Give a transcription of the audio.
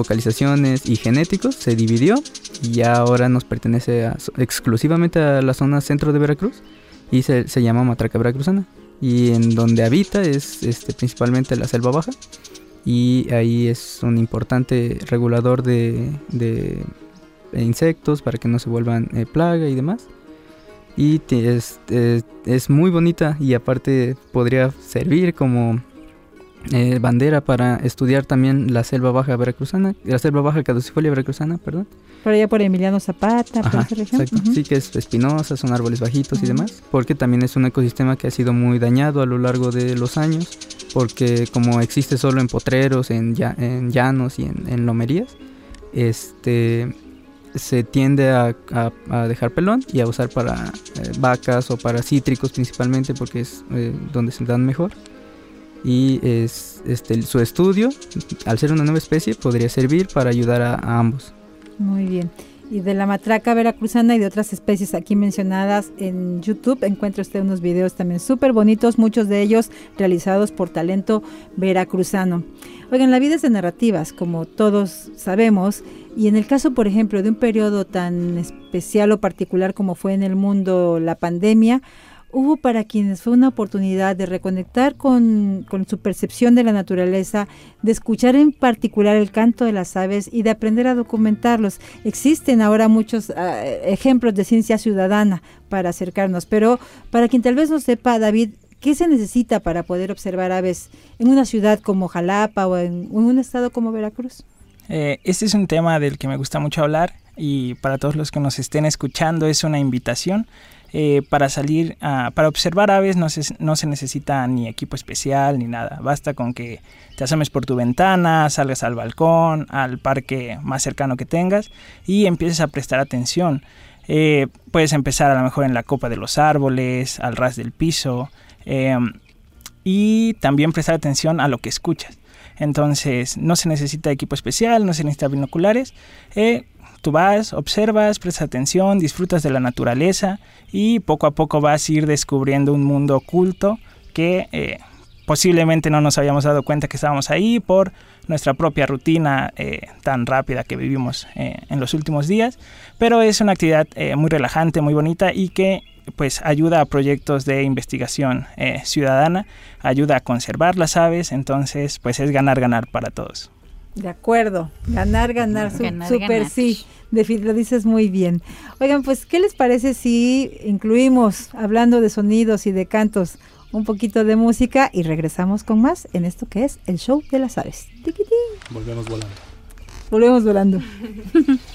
localizaciones y genéticos, se dividió y ahora nos pertenece exclusivamente a la zona centro de Veracruz y se llama matraca veracruzana. Y en donde habita es principalmente la selva baja, y ahí es un importante regulador de insectos para que no se vuelvan plaga y demás. Y es muy bonita, y aparte podría servir como bandera para estudiar también la selva baja veracruzana, la selva baja caducifolia veracruzana, perdón. Por allá por Emiliano Zapata, por esa región. Exacto. Sí, que es espinosa, son árboles bajitos y demás, porque también es un ecosistema que ha sido muy dañado a lo largo de los años, porque como existe solo en potreros, en llanos y en lomerías, se tiende a dejar pelón y a usar para vacas o para cítricos principalmente, porque es donde se dan mejor. Y su estudio, al ser una nueva especie, podría servir para ayudar a ambos. Muy bien. Y de la matraca veracruzana y de otras especies aquí mencionadas en YouTube, encuentra usted unos videos también súper bonitos, muchos de ellos realizados por talento veracruzano. Oigan, la vida es de narrativas, como todos sabemos, y en el caso, por ejemplo, de un periodo tan especial o particular como fue en el mundo la pandemia, hubo para quienes fue una oportunidad de reconectar con su percepción de la naturaleza, de escuchar en particular el canto de las aves y de aprender a documentarlos. Existen ahora muchos ejemplos de ciencia ciudadana para acercarnos, pero para quien tal vez no sepa, David, ¿qué se necesita para poder observar aves en una ciudad como Jalapa o en un estado como Veracruz? Este es un tema del que me gusta mucho hablar, y para todos los que nos estén escuchando es una invitación. Para observar aves no se necesita ni equipo especial ni nada, basta con que te asomes por tu ventana, salgas al balcón, al parque más cercano que tengas y empieces a prestar atención. Puedes empezar a lo mejor en la copa de los árboles, al ras del piso, y también prestar atención a lo que escuchas. Entonces no se necesita equipo especial, no se necesita binoculares. Tú vas, observas, prestas atención, disfrutas de la naturaleza y poco a poco vas a ir descubriendo un mundo oculto que posiblemente no nos habíamos dado cuenta que estábamos ahí por nuestra propia rutina tan rápida que vivimos en los últimos días. Pero es una actividad muy relajante, muy bonita y que pues ayuda a proyectos de investigación ciudadana, ayuda a conservar las aves, entonces pues es ganar para todos. De acuerdo, ganar, súper sí, lo dices muy bien. Oigan, pues, ¿qué les parece si incluimos, hablando de sonidos y de cantos, un poquito de música y regresamos con más en esto que es el show de las aves? Volvemos volando.